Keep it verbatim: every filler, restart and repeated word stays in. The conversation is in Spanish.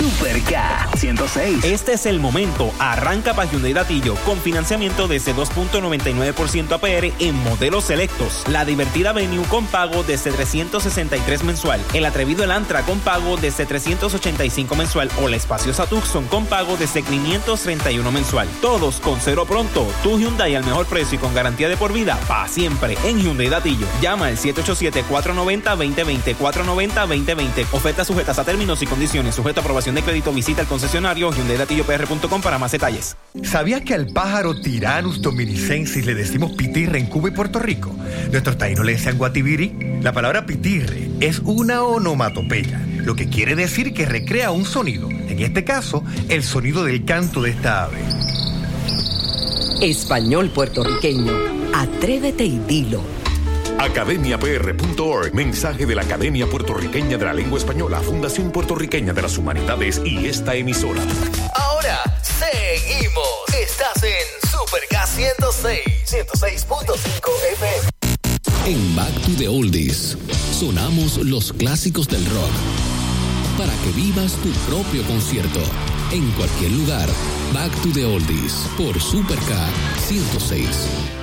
Super K ciento seis. Este es el momento. Arranca para Hyundai Datillo con financiamiento desde dos punto noventa y nueve por ciento A P R en modelos selectos. La divertida Venue con pago desde trescientos sesenta y tres mensual. El atrevido Elantra con pago desde trescientos ochenta y cinco mensual. O la espaciosa Tucson con pago desde quinientos treinta y uno mensual. Todos con cero pronto. Tu Hyundai al mejor precio y con garantía de por vida para siempre en Hyundai Datillo. Llama al siete ocho siete, cuatro nueve cero, dos cero dos cero, cuatro nueve cero, dos cero dos cero. Ofertas sujetas a términos y condiciones. Sujeto a aprobación de crédito. Visita el concesionario Hyundai Datillo P R punto com para más detalles. ¿Sabías que al pájaro Tyrannus dominicensis le decimos pitirre en Cuba y Puerto Rico? Nuestros taínos le decían guatibiri. La palabra pitirre es una onomatopeya, lo que quiere decir que recrea un sonido. En este caso, el sonido del canto de esta ave. Español puertorriqueño. Atrévete y dilo. academia p r punto org. Mensaje de la Academia Puertorriqueña de la Lengua Española, Fundación Puertorriqueña de las Humanidades y esta emisora. Ahora seguimos. Estás en Super K ciento seis, ciento seis punto cinco F M. En Back to the Oldies, sonamos los clásicos del rock para que vivas tu propio concierto en cualquier lugar. Back to the Oldies por Super K ciento seis.